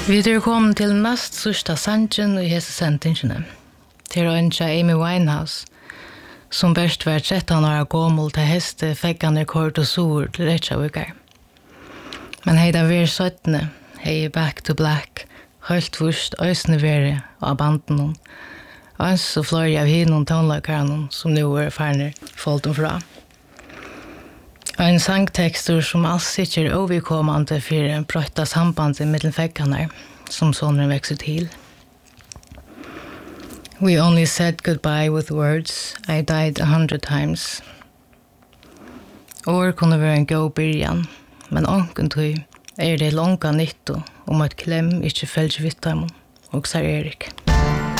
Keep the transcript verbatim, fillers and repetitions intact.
Vi er kommet til nest sørste sangen i hese sendingene. Til å ønske Amy Winehouse, som best var tretton år gammel til heste feggende kort og sår til Reykjavíkar. Men hei da vi er søttene, hei Back to Black, helt først øsne vere av banden hon, og så fløy av hinnom tonlakarene som nå er færne folden fra. Og en sangtekstur som alls sikker overkommande for en brøtta samband mellom feggene som sånne vekser til. We only said goodbye with words. I died a hundred times. År kunne være en god byrjan, men onkunntøy er det långa nytto om at klem ikke følger vittamon, og sær Erik.